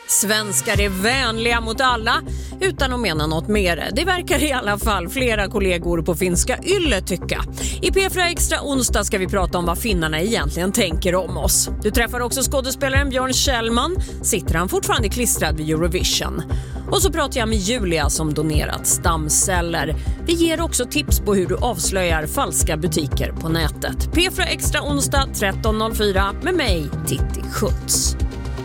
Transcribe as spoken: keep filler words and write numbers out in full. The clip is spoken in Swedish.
Svenskar är vänliga mot alla utan att mena något mer. Det verkar i alla fall flera kollegor på finska Yle tycka. I P fyra Extra onsdag ska vi prata om vad finnarna egentligen tänker om oss. Du träffar också skådespelaren Björn Kjellman. Sitter han fortfarande klistrad vid Eurovision? Och så pratar jag med Julia som donerat stamceller. Vi ger också tips på hur du avslöjar falska butiker på nätet. P fyra Extra onsdag tretton noll fyra med mig, Titti Schutz.